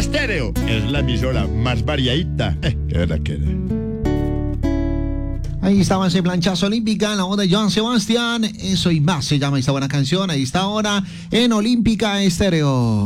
Estéreo es la emisora más variadita. Qué verdad que era. Ahí estaba ese planchazo olímpica en la voz de Joan Sebastián. Eso y más se llama esta buena canción. Ahí está ahora en Olímpica Estéreo.